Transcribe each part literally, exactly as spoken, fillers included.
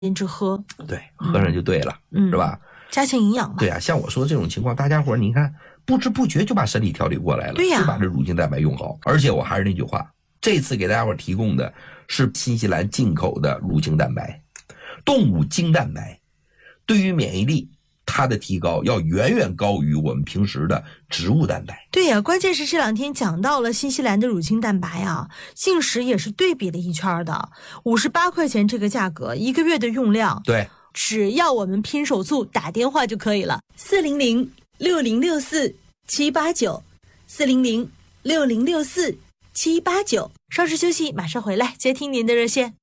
腌制喝， 对，喝上就对了，嗯、是吧？ 加强营养嘛。 对啊，像我说这种情况，大家伙你看不知不觉就把身体调理过来了， 对呀、啊， 就把这乳清蛋白用好。而且我还是那句话，这次给大家伙提供的是新西兰进口的乳清蛋白，动物精蛋白，对于免疫力它的提高要远远高于我们平时的植物蛋白。 对呀、啊，关键是这两天讲到了新西兰的乳清蛋白啊，进食也是对比了一圈的，五十八块钱这个价格，一个月的用量， 对， 只要我们拼手速打电话就可以了，四零零六零六四七八九，四零零六零六四七八九。稍事休息，马上回来接听您的热线。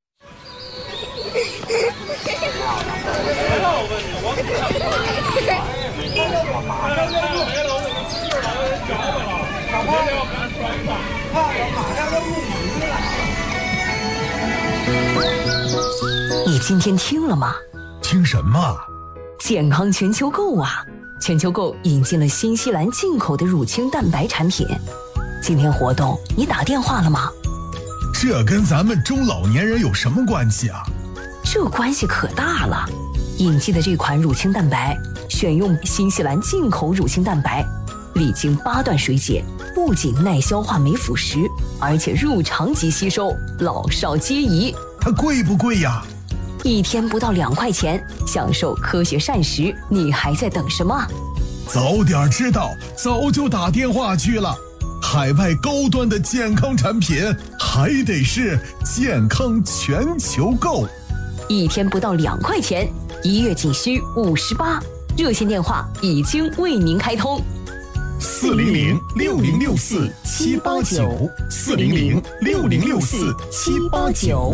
你今天听了吗？ 听什么？ 健康全球购啊！全球购引进了新西兰进口的乳清蛋白产品。今天活动你打电话了吗？ 这跟咱们中老年人有什么关系啊？ 这关系可大了。引进的这款乳清蛋白选用新西兰进口乳清蛋白，历经八段水解，不仅耐消化没腐蚀，而且入肠即吸收，老少皆宜。 它贵不贵呀？ 一天不到两块钱，享受科学膳食，你还在等什么？ 早点知道，早就打电话去了。海外高端的健康产品，还得是健康全球购。 一天不到两块钱，一月仅需五十八。热线电话已经为您开通， 四零零六零六四七八九，四零零六零六四七八九。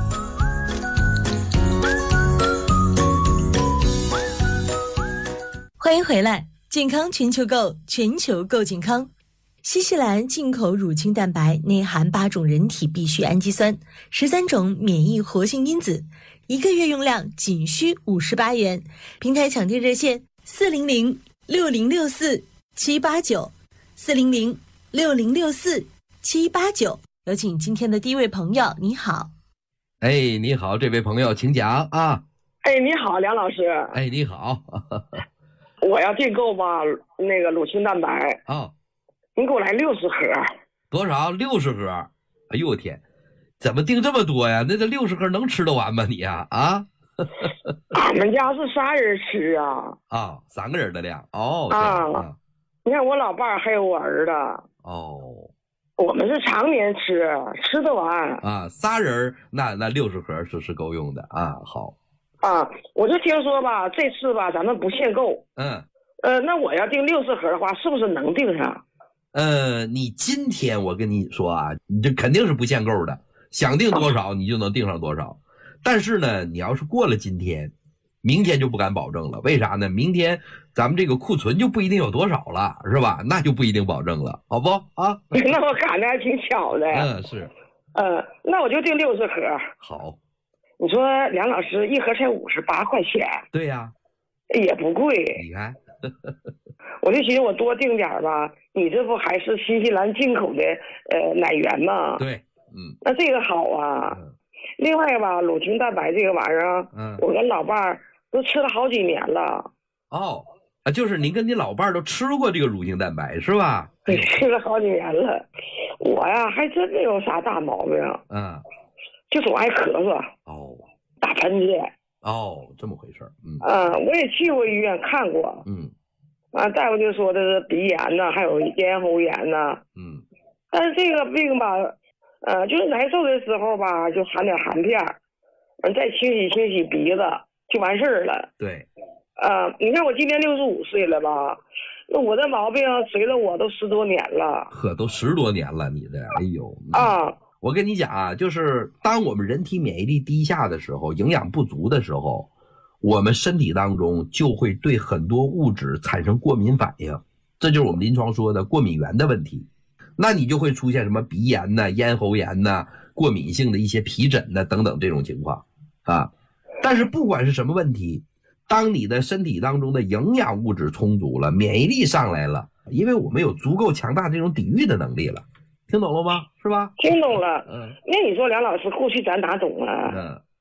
欢迎回来，健康全球购，全球购健康。新西兰进口乳清蛋白内含八种人体必需氨基酸，十三种免疫活性因子，一个月用量仅需五十八元。平台抢订热线四零零六零六四七八九，四零零六零六四七八九。有请今天的第一位朋友，你好。 哎，你好，这位朋友，请讲啊。 哎，你好，梁老师。 哎，你好。 我要订购吧，那个乳清蛋白。 哦。 你给我来六十盒。 多少？六十盒。哎呦我天，怎么订这么多呀？那这六十盒能吃得完吗你呀？啊？ 俺们家是仨人吃啊。 啊，三个人的量。哦。 啊。啊你看我老伴儿还有我儿子。 哦。 我们是常年吃，吃得完。 啊，仨人那那六十盒是是够用的啊。好。 啊，我就听说吧，这次吧咱们不限购。 嗯。 呃，那我要订六十盒的话，是不是能订上？ 呃，你今天我跟你说啊，你这肯定是不限购的，想订多少你就能订上多少。但是呢，你要是过了今天，明天就不敢保证了。为啥呢？明天咱们这个库存就不一定有多少了，是吧？那就不一定保证了，好不啊？ 那我赶的还挺巧的。 嗯，是。 呃，那我就订六十盒。 好。 你说梁老师一盒才五十八块钱。 对呀、 啊。也不贵。 你看。 我就寻思我多订点吧，你这不还是新西兰进口的呃奶源吗？ 对，嗯， 那这个好啊。嗯、另外吧，乳清蛋白这个玩意儿，嗯，我跟老伴儿都吃了好几年了。 哦，啊，就是您跟你老伴儿都吃过这个乳清蛋白是吧？ 对，吃了好几年了。我呀，还真没有啥大毛病。嗯，就总爱咳嗽。 哦， 打喷嚏。 哦，这么回事儿。嗯。 啊，我也去过医院看过。 嗯。 啊，大夫就说的是鼻炎呐，还有咽喉炎呐。 嗯。 但是这个病吧，呃，就是难受的时候吧，就含点含片儿，嗯，再清洗清洗鼻子就完事儿了。 对。 呃，你看我今年六十五岁了吧，那我的毛病随了我都十多年了。 呵，都十多年了，你这，哎呦。 嗯、啊。 我跟你讲啊，就是当我们人体免疫力低下的时候，营养不足的时候，我们身体当中就会对很多物质产生过敏反应，这就是我们临床说的过敏源的问题。那你就会出现什么鼻炎呐、咽喉炎呐、过敏性的一些皮疹呐等等这种情况啊。但是不管是什么问题，当你的身体当中的营养物质充足了，免疫力上来了，因为我们有足够强大这种抵御的能力了。听懂了吗？是吧？ 听懂了。嗯。那你说梁老师，过去咱哪懂啊？嗯。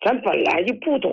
咱本来就不懂